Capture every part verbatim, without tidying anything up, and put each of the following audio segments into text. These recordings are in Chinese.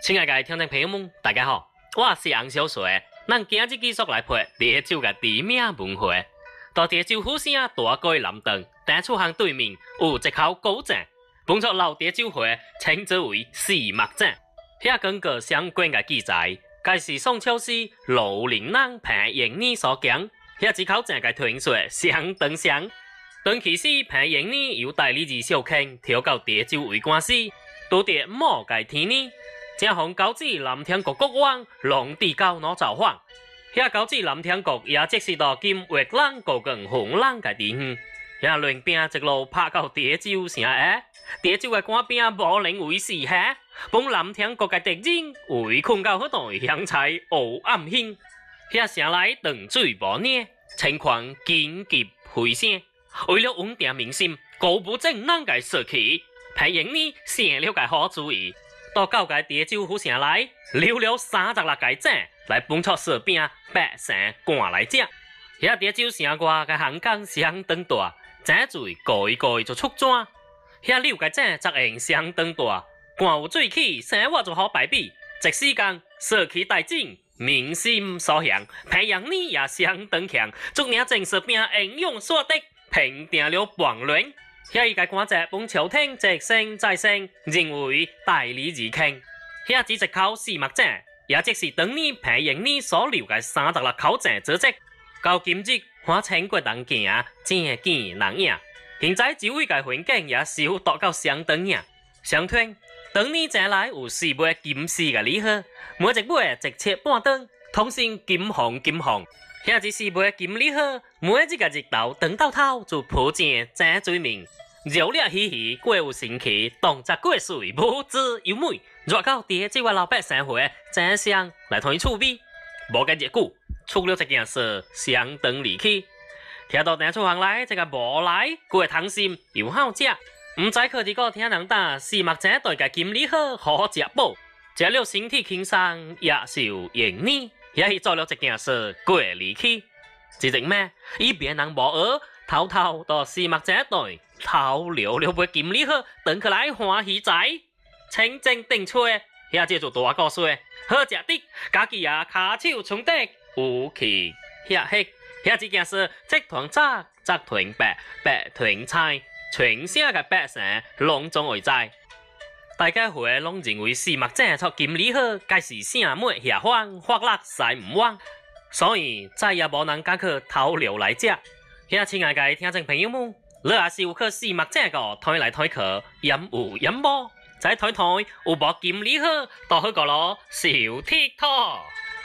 亲爱的听众朋友们，大家好，我是洪小水。咱今日继续来陪潮州的地名文化。到潮州府城大街南段，单出巷对面有一口古井，本作老潮州话称之为四目井。遐根据相关的记载，该是宋朝时罗林人潘延年所建。遐一口井的传说相当长。长期时潘延年由代理二小坑调到潮州为官时，拄着某个天呢。正逢高子南天国国王龙帝高脑造访，遐高子南天国也即是到今越南高更红人嘅地方，遐乱兵一路拍到潮州城下，潮州嘅官兵无能为是下，帮南天国嘅敌人围困到迄度香菜黑暗兴，遐城内断水无热，情况紧急回升，为了稳定民心，高不正人嘅士气，潘延年想了个好主意。到九个潮州府城内，留了三十六个井来帮助士兵百姓赶来食。遐潮州城外个巷港相当大，井水过一过就出井。遐六个井则用相当大，赶有水起，生活就好排比。一时间士气大振，民心所向，潘延年也相当强，足领正士兵英勇所得，平定了叛乱。遐伊个官职帮朝廷直升再升，认为代理二坑。遐只一口四目井，也即是当年潘延年所留嘅三十六口井足迹。到今日，看千国人行，正见人影。现在周围嘅环境也修达到相当样。相传，当年井内有四枚金丝嘅礼盒，每一枚直切半吨，通称金红金红。遐只四枚金礼盒，每一个日头长到头就铺正井水面。热烈嘻嘻，过有神气，动作过水，舞姿优美，热到潮州的老百姓会争相来同伊趣味。无隔日久，出了一件事，相当离奇。听到单出巷内这个无来过汤心又好食，唔知靠伫个听人打四目井对个金礼好好食饱，食了身体轻松，也受延年，也是做了一件事，过离奇。一日咩，伊别人无学，偷偷到四目井对。偷留了杯金礼盒，转起来欢喜在，清正定吹，遐这就大故事，好食的，家己也骹手冲得有气遐黑，遐这件事，即团早，则团白，白团菜，全城嘅百姓拢总会知。大家会拢认为四目井出金礼盒，该是圣妹下凡发落使唔枉，所以再也无人敢去偷留来食。遐亲爱嘅听众朋友们。你也是有去四目井个推来推去，饮有饮无，再推推有无金礼盒，到去个咯小铁托。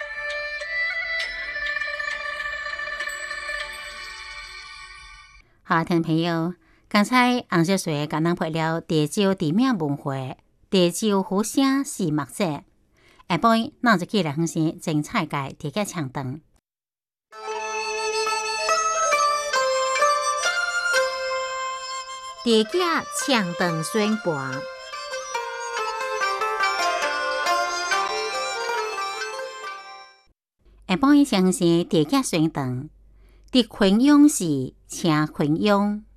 好，听众朋友，刚才洪小水甲咱陪了潮州地名文化，潮州府城四目井。下晡咱就起来分享精彩嘅地价唱段。地价唱段宣传，下晡先生地价宣传，伫昆阳市请昆阳。